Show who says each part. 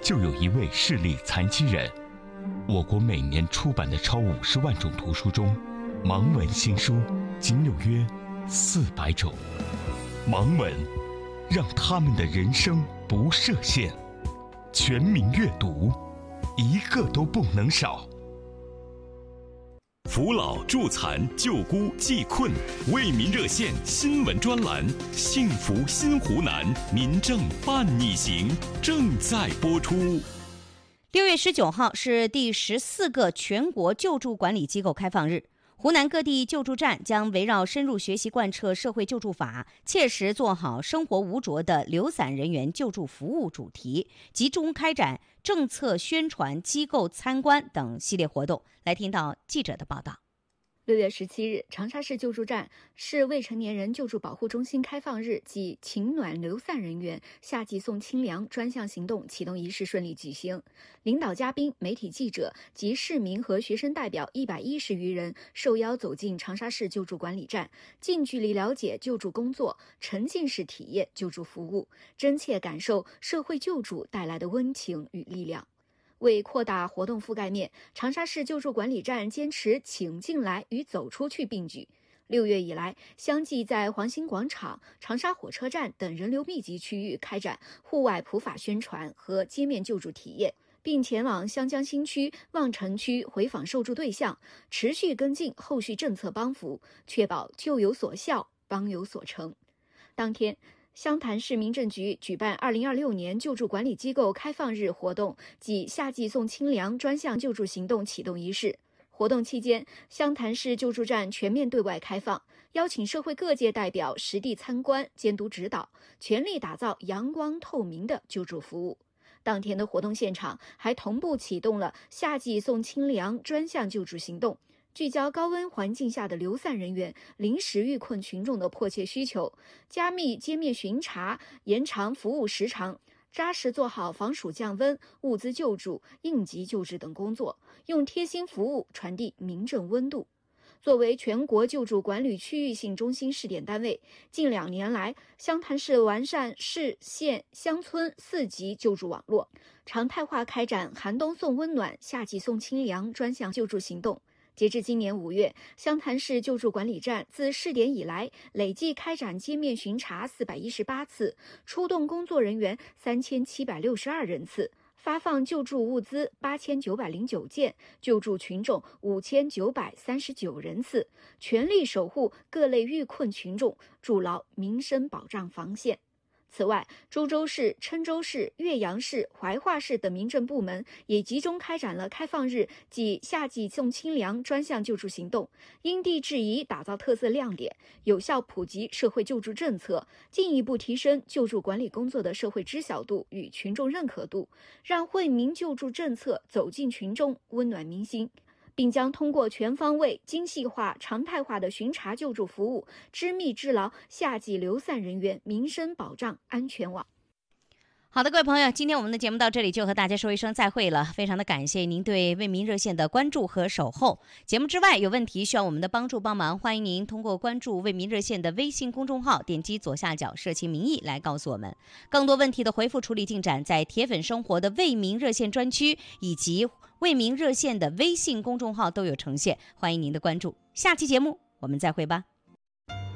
Speaker 1: 就有一位视力残疾人。我国每年出版的超50万种图书中，盲文新书仅有约400种。盲文让他们的人生不设限，全民阅读，一个都不能少。
Speaker 2: 扶老助残救孤济困，为民热线新闻专栏《幸福新湖南民政伴你行》正在播出。
Speaker 3: 6月19号是第14个全国救助管理机构开放日。湖南各地救助站将围绕深入学习贯彻社会救助法，切实做好生活无着的流散人员救助服务主题，集中开展政策宣传、机构参观等系列活动。来听到记者的报道。
Speaker 4: 6月17日，长沙市救助站市未成年人救助保护中心开放日暨情暖流散人员夏季送清凉专项行动启动仪式顺利举行。领导嘉宾、媒体记者及市民和学生代表110余人受邀走进长沙市救助管理站，近距离了解救助工作，沉浸式体验救助服务，真切感受社会救助带来的温情与力量。为扩大活动覆盖面，长沙市救助管理站坚持请进来与走出去并举。6月以来，相继在黄兴广场、长沙火车站等人流密集区域开展户外普法宣传和街面救助体验，并前往湘江新区、望城区回访受助对象，持续跟进后续政策帮扶，确保救有所效、帮有所成。当天，湘潭市民政局举办2026年救助管理机构开放日活动暨夏季送清凉专项救助行动启动仪式。活动期间，湘潭市救助站全面对外开放，邀请社会各界代表实地参观、监督指导，全力打造阳光透明的救助服务。当天的活动现场还同步启动了夏季送清凉专项救助行动，聚焦高温环境下的流散人员临时遇困群众的迫切需求，加密街面巡查，延长服务时长，扎实做好防暑降温、物资救助、应急救治等工作，用贴心服务传递民政温度。作为全国救助管理区域性中心试点单位，近2年来，湘潭市完善市、县、乡村4级救助网络，常态化开展寒冬送温暖、夏季送清凉专项救助行动。截至今年5月，湘潭市救助管理站自试点以来，累计开展街面巡查418次，出动工作人员3762人次，发放救助物资8909件，救助群众5939人次，全力守护各类遇困群众，筑牢民生保障防线。此外，株洲市、郴州市、岳阳市、怀化市等民政部门也集中开展了开放日暨夏季送清凉专项救助行动，因地制宜打造特色亮点，有效普及社会救助政策，进一步提升救助管理工作的社会知晓度与群众认可度，让惠民救助政策走进群众，温暖民心，并将通过全方位、精细化、常态化的巡查救助服务，织密织牢夏季流散人员民生保障安全网。
Speaker 3: 好的，各位朋友，今天我们的节目到这里就和大家说一声再会了。非常的感谢您对为民热线的关注和守候。节目之外有问题需要我们的帮助帮忙，欢迎您通过关注为民热线的微信公众号，点击左下角社情民意来告诉我们。更多问题的回复处理进展在铁粉生活的为民热线专区以及为民热线的微信公众号都有呈现，欢迎您的关注。下期节目我们再会吧。